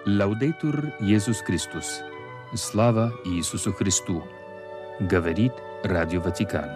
Лаудейтур Иисус Христос. Слава Иисусу Христу. Говорит Радио Ватикан.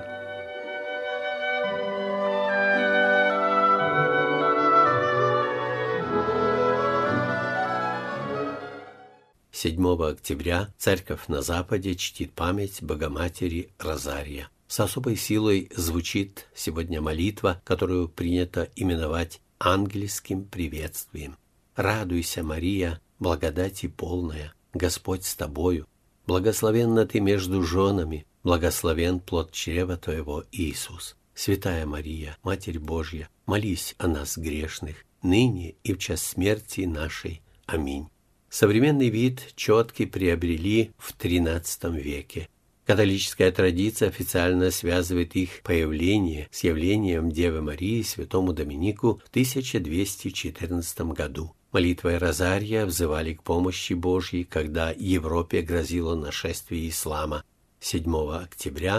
Седьмого октября Церковь на Западе чтит память Богоматери Розария. С особой силой звучит сегодня молитва, которую принято именовать ангельским приветствием. «Радуйся, Мария, благодати полная, Господь с тобою, благословенна ты между женами, благословен плод чрева твоего, Иисус. Святая Мария, Матерь Божья, молись о нас грешных, ныне и в час смерти нашей. Аминь». Современный вид четки приобрели в XIII веке. Католическая традиция официально связывает их появление с явлением Девы Марии святому Доминику в 1214 году. Молитвой Розария взывали к помощи Божьей, когда Европе грозило нашествие ислама. 7 октября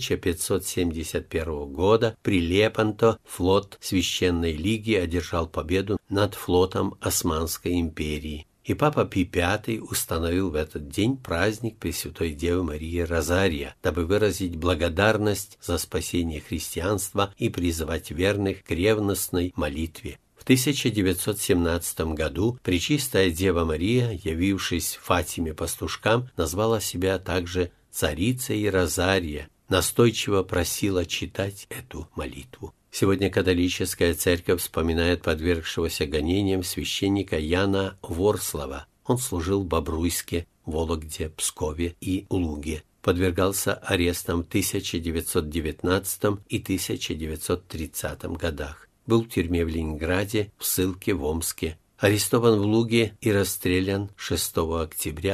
1571 года при Лепанто флот Священной Лиги одержал победу над флотом Османской империи. И Папа Пий V установил в этот день праздник Пресвятой Девы Марии Розария, дабы выразить благодарность за спасение христианства и призывать верных к ревностной молитве. В 1917 году Пречистая Дева Мария, явившись в Фатиме пастушкам, назвала себя также «Царицей Розария», настойчиво просила читать эту молитву. Сегодня католическая церковь вспоминает подвергшегося гонениям священника Яна Ворслова. Он служил в Бобруйске, Вологде, Пскове и Луге. Подвергался арестам в 1919 и 1930 годах. Был в тюрьме в Ленинграде, в ссылке в Омске. Арестован в Луге и расстрелян 6 октября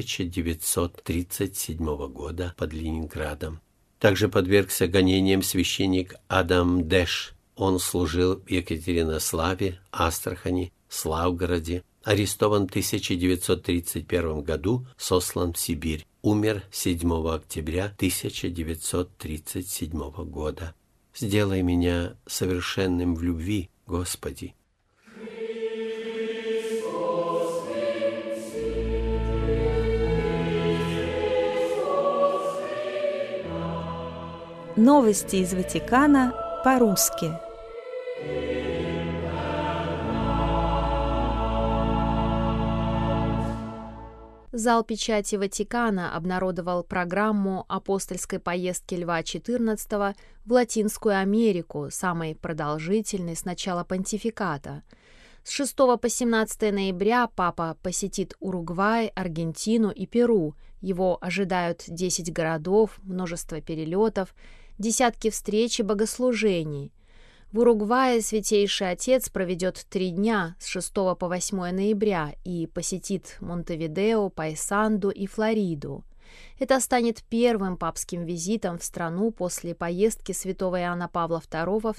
1937 года под Ленинградом. Также подвергся гонениям священник Адам Дэш. Он служил в Екатеринославе, Астрахани, Славгороде. Арестован в 1931 году, сослан в Сибирь. Умер 7 октября 1937 года. «Сделай меня совершенным в любви, Господи». Новости из Ватикана по-русски. Зал печати Ватикана обнародовал программу апостольской поездки Льва XIV в Латинскую Америку, самой продолжительной с начала понтификата. С 6 по 17 ноября папа посетит Уругвай, Аргентину и Перу. Его ожидают 10 городов, множество перелетов, десятки встреч и богослужений. В Уругвае Святейший Отец проведет 3 дня с 6 по 8 ноября и посетит Монтевидео, Пайсанду и Флориду. Это станет первым папским визитом в страну после поездки святого Иоанна Павла II в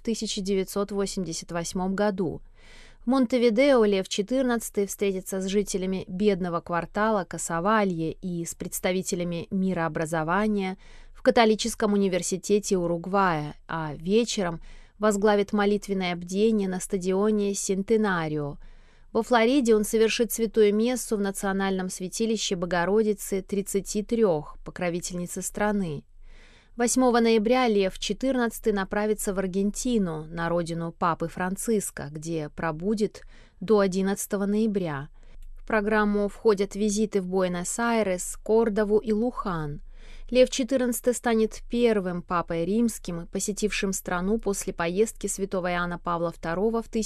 1988 году. В Монтевидео Лев XIV встретится с жителями бедного квартала Касавалье и с представителями мирообразования в католическом университете Уругвая, а вечером возглавит молитвенное бдение на стадионе Сентенарио. Во Флориде он совершит святую мессу в национальном святилище Богородицы 33, покровительницы страны. 8 ноября Лев XIV направится в Аргентину, на родину Папы Франциска, где пробудет до 11 ноября. В программу входят визиты в Буэнос-Айрес, Кордову и Лухан. Лев XIV станет первым папой римским, посетившим страну после поездки святого Иоанна Павла II в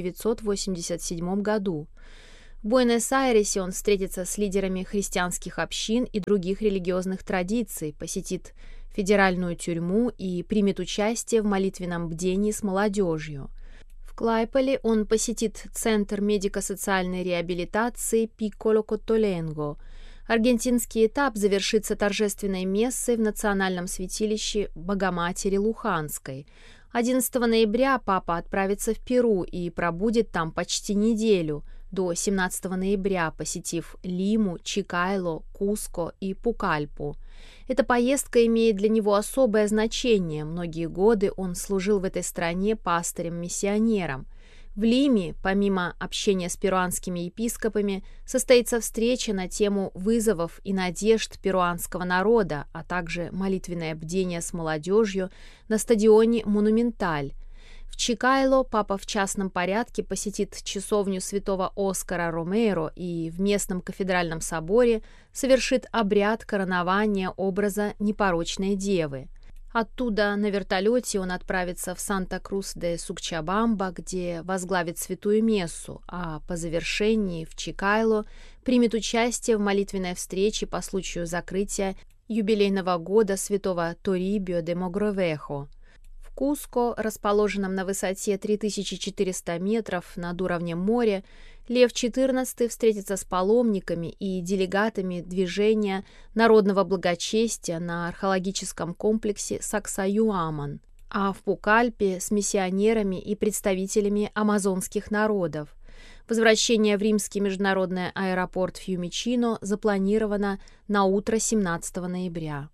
1987 году. В Буэнос-Айресе он встретится с лидерами христианских общин и других религиозных традиций, посетит федеральную тюрьму и примет участие в молитвенном бдении с молодежью. В Клайполе он посетит Центр медико-социальной реабилитации Пикколо Коттоленго. Аргентинский этап завершится торжественной мессой в национальном святилище Богоматери Луханской. 11 ноября папа отправится в Перу и пробудет там почти неделю, до 17 ноября, посетив Лиму, Чикайло, Куско и Пукальпу. Эта поездка имеет для него особое значение. Многие годы он служил в этой стране пастырем-миссионером. В Лиме, помимо общения с перуанскими епископами, состоится встреча на тему вызовов и надежд перуанского народа, а также молитвенное бдение с молодежью на стадионе «Монументаль». В Чикайло папа в частном порядке посетит часовню святого Оскара Ромеро и в местном кафедральном соборе совершит обряд коронования образа непорочной девы. Оттуда на вертолете он отправится в Санта-Крус-де-Сукчабамба, где возглавит святую мессу, а по завершении в Чикайло примет участие в молитвенной встрече по случаю закрытия юбилейного года святого Торибио де Могровехо. В Куско, расположенном на высоте 3400 метров над уровнем моря, Лев XIV встретится с паломниками и делегатами движения народного благочестия на археологическом комплексе Саксаюаман, а в Пукальпе с миссионерами и представителями амазонских народов. Возвращение в римский международный аэропорт Фьюмичино запланировано на утро 17 ноября.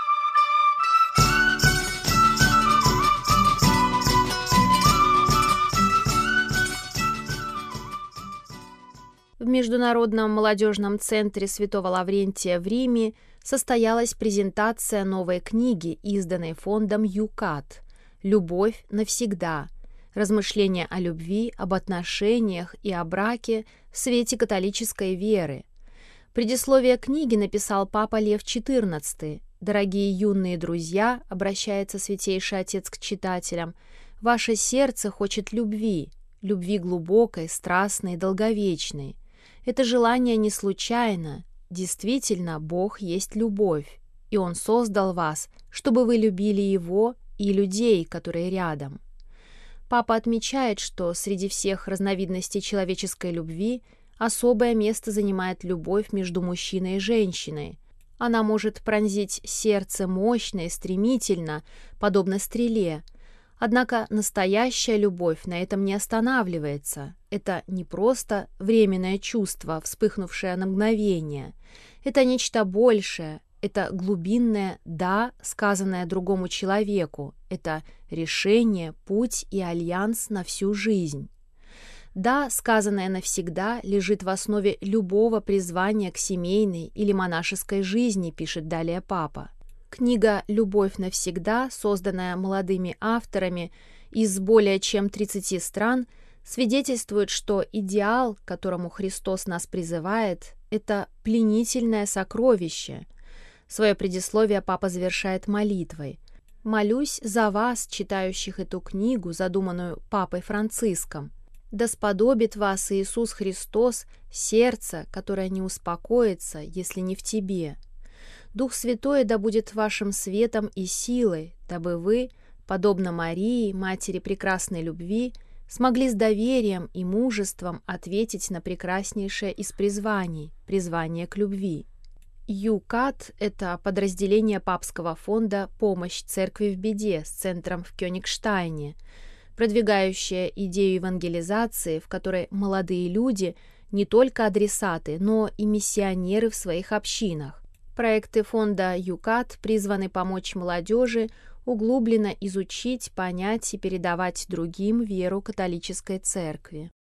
В Международном молодежном центре Святого Лаврентия в Риме состоялась презентация новой книги, изданной фондом ЮКАТ «Любовь навсегда. Размышления о любви, об отношениях и о браке в свете католической веры». Предисловие книги написал папа Лев XIV. «Дорогие юные друзья», — обращается Святейший Отец к читателям, — «ваше сердце хочет любви, любви глубокой, страстной и долговечной. Это желание не случайно. Действительно, Бог есть любовь, и Он создал вас, чтобы вы любили Его и людей, которые рядом». Папа отмечает, что среди всех разновидностей человеческой любви особое место занимает любовь между мужчиной и женщиной. Она может пронзить сердце мощно и стремительно, подобно стреле. Однако настоящая любовь на этом не останавливается. Это не просто временное чувство, вспыхнувшее на мгновение. Это нечто большее. Это глубинное «да», сказанное другому человеку. Это решение, путь и альянс на всю жизнь. «Да», сказанное навсегда, лежит в основе любого призвания к семейной или монашеской жизни, пишет далее папа. Книга «Любовь навсегда», созданная молодыми авторами из более чем 30 стран, свидетельствует, что идеал, к которому Христос нас призывает, это пленительное сокровище. Свое предисловие папа завершает молитвой. «Молюсь за вас, читающих эту книгу, задуманную папой Франциском. Да сподобит вас Иисус Христос, сердце, которое не успокоится, если не в тебе. Дух Святой да будет вашим светом и силой, дабы вы, подобно Марии, матери прекрасной любви, смогли с доверием и мужеством ответить на прекраснейшее из призваний – призвание к любви». ЮКАТ – это подразделение папского фонда «Помощь церкви в беде» с центром в Кёнигштайне, продвигающее идею евангелизации, в которой молодые люди не только адресаты, но и миссионеры в своих общинах. Проекты фонда ЮКАТ призваны помочь молодежи углубленно изучить, понять и передавать другим веру католической церкви.